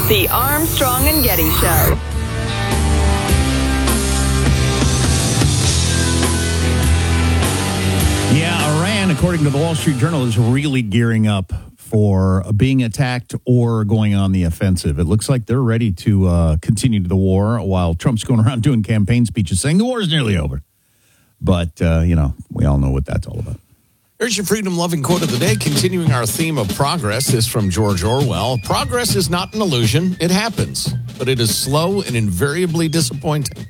The Armstrong and Getty Show. Yeah, Iran, according to the Wall Street Journal, is really gearing up for being attacked or going on the offensive. It looks like they're ready to continue the war while Trump's going around doing campaign speeches saying the war is nearly over. But, we all know what that's all about. Here's your freedom-loving quote of the day. Continuing our theme of progress, this from George Orwell. Progress is not an illusion. It happens, but it is slow and invariably disappointing.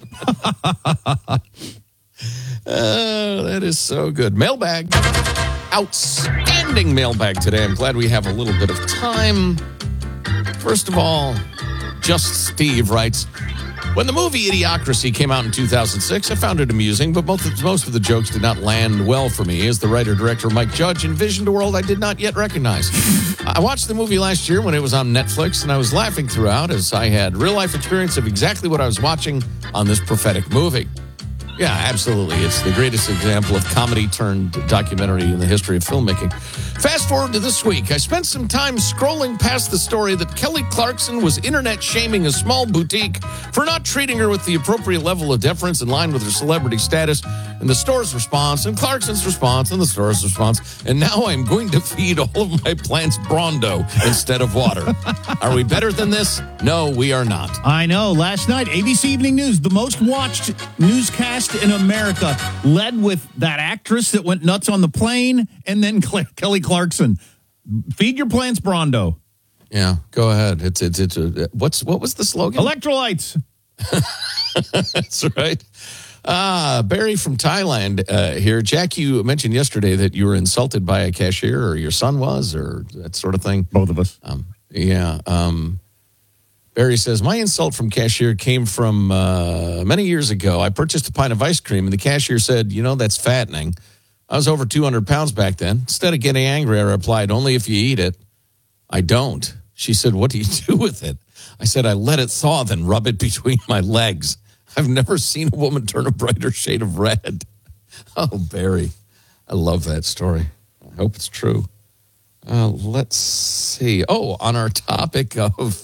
That is so good. Mailbag. Outstanding mailbag today. I'm glad we have a little bit of time. First of all, Just Steve writes, when the movie Idiocracy came out in 2006, I found it amusing, but most of the jokes did not land well for me as the writer-director Mike Judge envisioned a world I did not yet recognize. I watched the movie last year when it was on Netflix, and I was laughing throughout as I had real-life experience of exactly what I was watching on this prophetic movie. Yeah, absolutely. It's the greatest example of comedy turned documentary in the history of filmmaking. Fast forward to this week. I spent some time scrolling past the story that Kelly Clarkson was internet shaming a small boutique for not treating her with the appropriate level of deference in line with her celebrity status, and the store's response, and Clarkson's response, and the store's response. And now I'm going to feed all of my plants Brondo instead of water. Are we better than this? No, we are not. I know. Last night, ABC Evening News, the most watched newscast in America, led with that actress that went nuts on the plane, and then Kelly Clarkson. Feed your plants Brondo. Yeah, go ahead. What was the slogan? Electrolytes. That's right. Barry from Thailand here. Jack, you mentioned yesterday that you were insulted by a cashier, or your son was, or that sort of thing. Both of us. Barry says, my insult from cashier came from many years ago. I purchased a pint of ice cream, and the cashier said, that's fattening. I was over 200 pounds back then. Instead of getting angry, I replied, only if you eat it. I don't. She said, what do you do with it? I said, I let it thaw, then rub it between my legs. I've never seen a woman turn a brighter shade of red. Oh, Barry. I love that story. I hope it's true. Let's see. Oh, on our topic of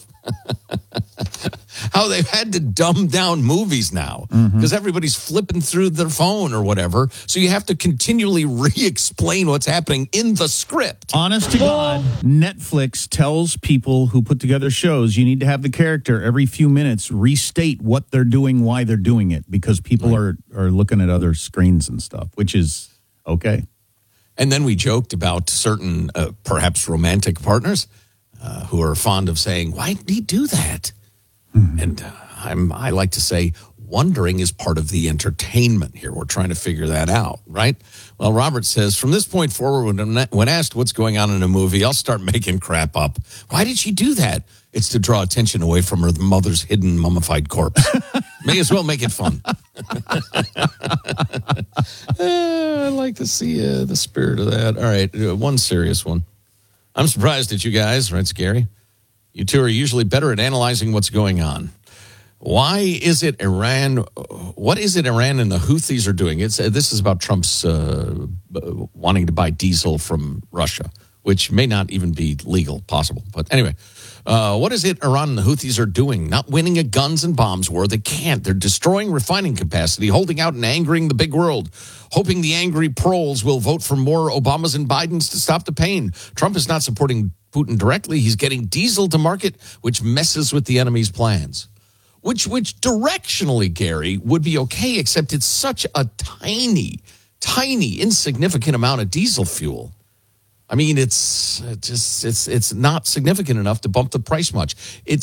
how they've had to dumb down movies now because everybody's flipping through their phone or whatever. So you have to continually re-explain what's happening in the script. Honest to God, Netflix tells people who put together shows you need to have the character every few minutes restate what they're doing, why they're doing it, because people are looking at other screens and stuff, which is okay. And then we joked about certain perhaps romantic partners who are fond of saying, why did he do that? And I like to say, wondering is part of the entertainment here. We're trying to figure that out, right? Well, Robert says, from this point forward, when asked what's going on in a movie, I'll start making crap up. Why did she do that? It's to draw attention away from her mother's hidden mummified corpse. May as well make it fun. I like to see the spirit of that. All right, one serious one. I'm surprised at you guys, writes Gary. You two are usually better at analyzing what's going on. Why is it Iran? What is it Iran and the Houthis are doing? This is about Trump's wanting to buy diesel from Russia, which may not even be legal, possible. But anyway, what is it Iran and the Houthis are doing? Not winning a guns and bombs war. They can't. They're destroying refining capacity, holding out and angering the big world, hoping the angry proles will vote for more Obamas and Bidens to stop the pain. Trump is not supporting Putin directly. He's getting diesel to market, which messes with the enemy's plans. Which directionally, Gary, would be okay, except it's such a tiny, insignificant amount of diesel fuel. I mean, it's not significant enough to bump the price much. It